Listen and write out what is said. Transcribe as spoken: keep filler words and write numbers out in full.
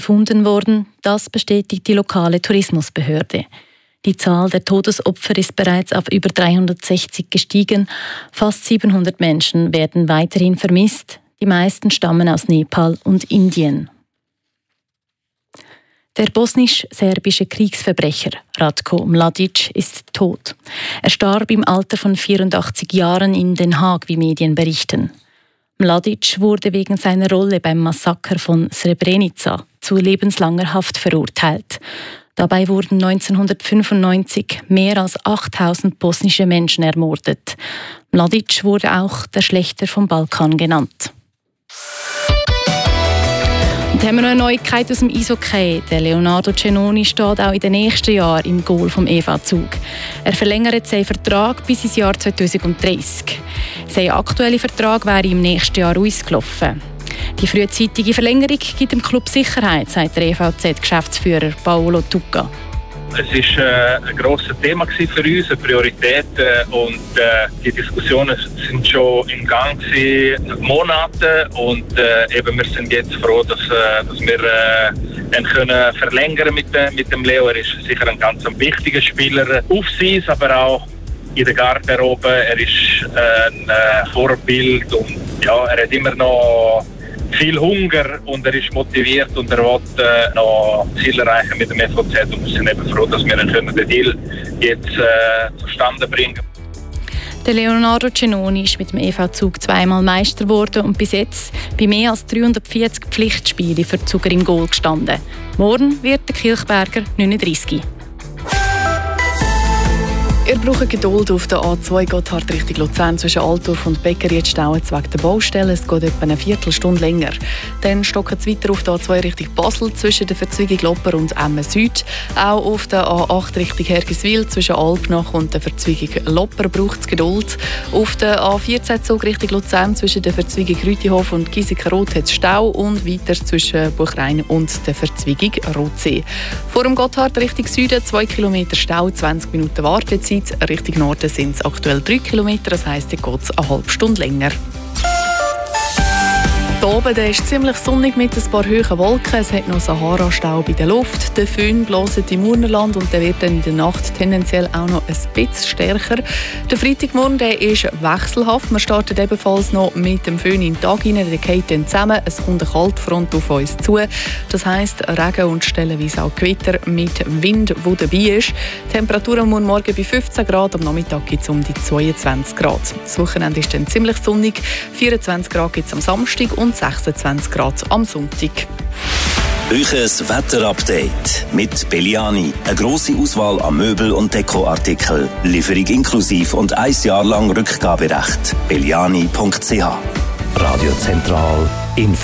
gefunden worden. Das bestätigt die lokale Tourismusbehörde. Die Zahl der Todesopfer ist bereits auf über dreihundertsechzig gestiegen. Fast siebenhundert Menschen werden weiterhin vermisst. Die meisten stammen aus Nepal und Indien. Der bosnisch-serbische Kriegsverbrecher Ratko Mladic ist tot. Er starb im Alter von vierundachtzig Jahren in Den Haag, wie Medien berichten. Mladic wurde wegen seiner Rolle beim Massaker von Srebrenica zu lebenslanger Haft verurteilt. Dabei wurden neunzehnhundertfünfundneunzig mehr als achttausend bosnische Menschen ermordet. Mladic wurde auch der Schlächter vom Balkan genannt. Und haben wir noch eine Neuigkeit aus dem Eishockey. Der Leonardo Cennoni steht auch in den nächsten Jahren im Goal vom E V Zug. Er verlängert seinen Vertrag bis ins Jahr zweitausenddreißig. Sein aktueller Vertrag wäre im nächsten Jahr ausgelaufen. Die frühzeitige Verlängerung gibt dem Club Sicherheit, sagt der E V Z-Geschäftsführer Paolo Tucca. Es war äh, ein grosses Thema für uns, eine Priorität. Äh, und äh, die Diskussionen sind schon im Gang gewesen, Monate. Und äh, eben, wir sind jetzt froh, dass, äh, dass wir äh, ihn können verlängern mit, äh, mit dem Leo. Er ist sicher ein ganz wichtiger Spieler auf Eis, aber auch in der Garderobe. Er ist äh, ein äh, Vorbild und ja, er hat immer noch viel Hunger und er ist motiviert und er will äh, noch Ziele erreichen mit dem E V Z und wir sind eben froh, dass wir können den Deal jetzt äh, zustande bringen. Der Leonardo Cennoni ist mit dem E V Zug zweimal Meister geworden und bis jetzt bei mehr als dreihundertvierzig Pflichtspielen für die Zuger im Goal gestanden. Morgen wird der Kilchberger neununddreißig. Ihr braucht Geduld auf der A zwei Gotthard Richtung Luzern zwischen Altdorf und Becker. Jetzt stauen wegen der Baustelle. Es geht etwa eine Viertelstunde länger. Dann stocken es weiter auf der A zwei Richtung Basel zwischen der Verzweigung Lopper und Emmen Süd. Auch auf der A acht Richtung Hergiswil zwischen Alpnach und der Verzweigung Lopper braucht es Geduld. Auf der A vierzehn Zug Richtung Luzern zwischen der Verzweigung Rütihof und Giesiker-Rot hat es Stau und weiter zwischen Buchrein und der Verzweigung Rotsee. Vor dem Gotthard Richtung Süden zwei Kilometer Stau, zwanzig Minuten Wartezeit. Richtung Norden sind es aktuell drei Kilometer, das heisst, es geht eine halbe Stunde länger. Hier oben ist ziemlich sonnig mit ein paar hohen Wolken. Es hat noch Sahara-Staub in der Luft. Der Föhn bläst im Urnerland und der wird dann in der Nacht tendenziell auch noch ein bisschen stärker. Der Freitagmorgen der ist wechselhaft. Wir starten ebenfalls noch mit dem Föhn in den Tag hinein. Der geht dann zusammen. Es kommt eine Kaltfront auf uns zu. Das heisst Regen und stellenweise auch Gewitter mit Wind, der dabei ist. Die Temperatur am Morgen bei fünfzehn Grad, am Nachmittag gibt es um die zweiundzwanzig Grad. Das Wochenende ist dann ziemlich sonnig. vierundzwanzig Grad gibt es am Samstag und sechsundzwanzig Grad am Sonntag. Euches Wetterupdate mit Belliani. Eine grosse Auswahl an Möbel- und Dekoartikeln. Lieferung inklusiv und ein Jahr lang Rückgaberecht. belliani punkt c h. Radio Zentral Info.